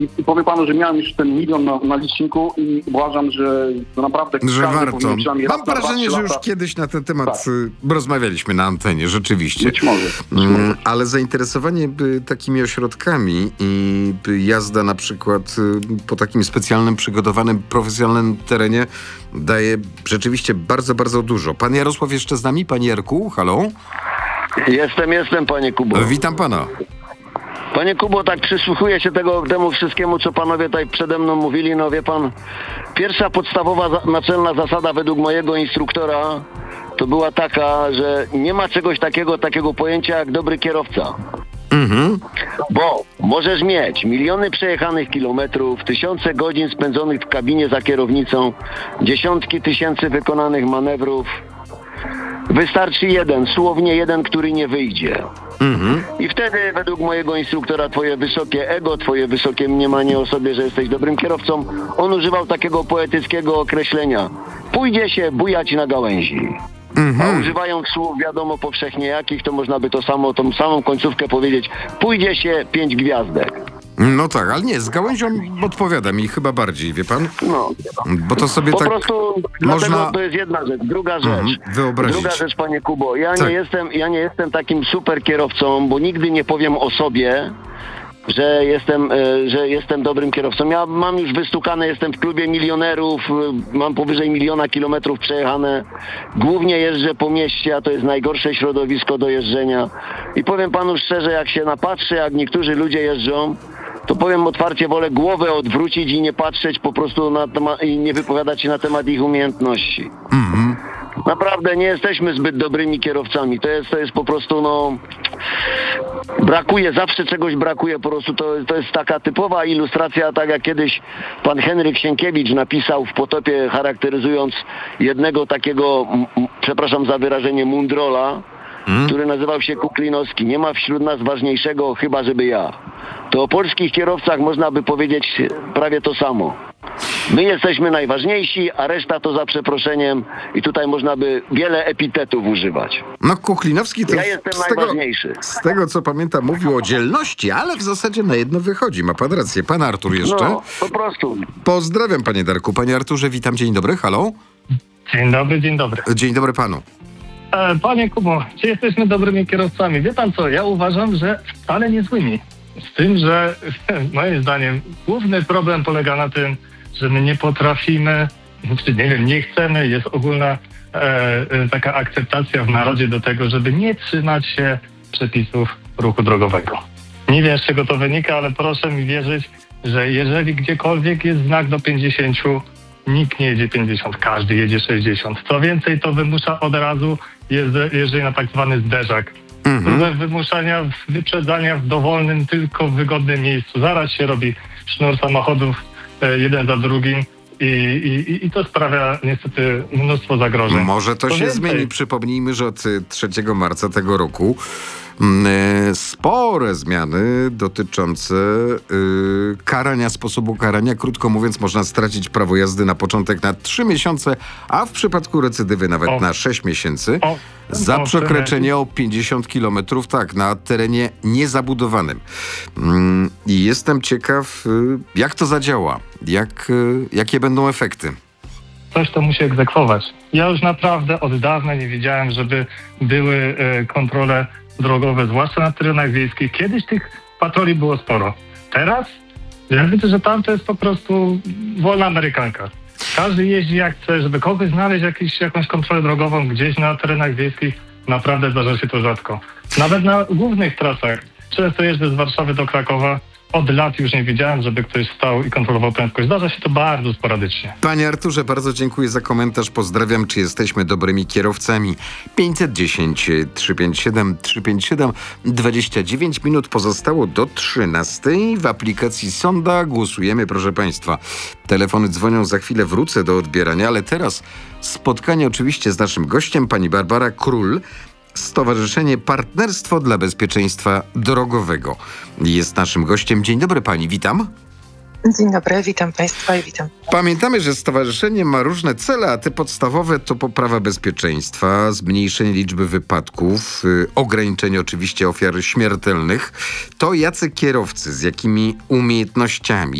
I powiem panu, że miałem już ten 1 milion na liczniku i uważam, że to naprawdę... Że każdy warto. powinien przynajmniej Mam raz na wrażenie, 2-3 że już lata- kiedyś na ten temat Tak. rozmawialiśmy na antenie, rzeczywiście. Być może. Ale zainteresowanie takimi ośrodkami i jazda na przykład po takim specjalnym, przygotowanym, profesjonalnym terenie daje rzeczywiście bardzo, bardzo dużo. Pan Jarosław jeszcze z nami? Panie Jarku, halo? Jestem, panie Kubo. Witam pana. Panie Kubo, tak przysłuchuję się temu wszystkiemu, co panowie tutaj przede mną mówili. No wie pan, pierwsza podstawowa, naczelna zasada według mojego instruktora to była taka, że nie ma czegoś takiego pojęcia jak dobry kierowca. Bo możesz mieć miliony przejechanych kilometrów, tysiące godzin spędzonych w kabinie za kierownicą, dziesiątki tysięcy wykonanych manewrów. Wystarczy słownie jeden, który nie wyjdzie. I wtedy według mojego instruktora twoje wysokie ego, twoje wysokie mniemanie o sobie, że jesteś dobrym kierowcą, on używał takiego poetyckiego określenia: pójdzie się bujać na gałęzi. A używając słów wiadomo powszechnie jakich, to można by tą samą końcówkę powiedzieć: pójdzie się 5 gwiazdek. No tak, ale nie, z gałęzią odpowiada mi chyba bardziej, wie pan? No. Bo to sobie Po tak prostu można dlatego to jest jedna rzecz. Druga rzecz. wyobrazić. Druga rzecz, panie Kubo. Ja Tak. nie jestem takim super kierowcą, bo nigdy nie powiem o sobie, że jestem dobrym kierowcą. Ja mam już wystukane, jestem w klubie milionerów, mam powyżej 1 miliona kilometrów przejechane. Głównie jeżdżę po mieście, a to jest najgorsze środowisko do jeżdżenia. I powiem panu szczerze, jak się napatrzy, jak niektórzy ludzie jeżdżą, to powiem otwarcie, wolę głowę odwrócić i nie patrzeć po prostu i nie wypowiadać się na temat ich umiejętności. Naprawdę nie jesteśmy zbyt dobrymi kierowcami. To jest po prostu, zawsze czegoś brakuje, po prostu to jest taka typowa ilustracja, tak jak kiedyś pan Henryk Sienkiewicz napisał w Potopie, charakteryzując jednego takiego, przepraszam za wyrażenie, mundrola, który nazywał się Kuklinowski. Nie ma wśród nas ważniejszego, chyba żeby ja. To o polskich kierowcach można by powiedzieć prawie to samo. My jesteśmy najważniejsi, a reszta to za przeproszeniem i tutaj można by wiele epitetów używać. No Kuklinowski to Ja jestem najważniejszy. z tego co pamiętam mówił o dzielności, ale w zasadzie na jedno wychodzi. Ma pan rację. Pan Artur jeszcze? No, po prostu. Pozdrawiam panie Darku. Panie Arturze, witam. Dzień dobry. Halo? Dzień dobry, dzień dobry. Dzień dobry panu. Panie Kubo, czy jesteśmy dobrymi kierowcami? Wie pan co, ja uważam, że wcale nie złymi. Z tym, że moim zdaniem główny problem polega na tym, że my nie potrafimy, czy nie wiem, nie chcemy, jest ogólna taka akceptacja w narodzie do tego, żeby nie trzymać się przepisów ruchu drogowego. Nie wiem, z czego to wynika, ale proszę mi wierzyć, że jeżeli gdziekolwiek jest znak do 50, nikt nie jedzie 50, każdy jedzie 60. Co więcej, to wymusza od razu jeżdżenie na tak zwany zderzak. Próbę wymuszania, wyprzedzania w dowolnym, tylko wygodnym miejscu. Zaraz się robi sznur samochodów jeden za drugim i to sprawia niestety mnóstwo zagrożeń. Może to się więcej, zmieni. Przypomnijmy, że od 3 marca tego roku spore zmiany dotyczące karania, sposobu karania. Krótko mówiąc, można stracić prawo jazdy na początek na 3 miesiące, a w przypadku recydywy nawet na 6 miesięcy za przekroczenie o 50 kilometrów, tak, na terenie niezabudowanym. I jestem ciekaw, jak to zadziała, jakie będą efekty. Ktoś to musi egzekwować. Ja już naprawdę od dawna nie wiedziałem, żeby były kontrole drogowe, zwłaszcza na terenach wiejskich. Kiedyś tych patroli było sporo. Teraz ja widzę, że tam to jest po prostu wolna amerykanka. Każdy jeździ jak chce, żeby kogoś znaleźć jakąś kontrolę drogową gdzieś na terenach wiejskich. Naprawdę zdarza się to rzadko. Nawet na głównych trasach. Często jeżdżę z Warszawy do Krakowa. Od lat już nie widziałem, żeby ktoś stał i kontrolował prędkość. Zdarza się to bardzo sporadycznie. Panie Arturze, bardzo dziękuję za komentarz. Pozdrawiam. Czy jesteśmy dobrymi kierowcami? 510 357 357. 29 minut pozostało do 13. W aplikacji Sonda głosujemy, proszę państwa. Telefony dzwonią, za chwilę wrócę do odbierania, ale teraz spotkanie oczywiście z naszym gościem, pani Barbara Król. Stowarzyszenie Partnerstwo dla Bezpieczeństwa Drogowego jest naszym gościem. Dzień dobry pani, witam. Dzień dobry, witam Państwa i witam. Pamiętamy, że stowarzyszenie ma różne cele, a te podstawowe to poprawa bezpieczeństwa, zmniejszenie liczby wypadków, ograniczenie oczywiście ofiar śmiertelnych. To jacy kierowcy, z jakimi umiejętnościami,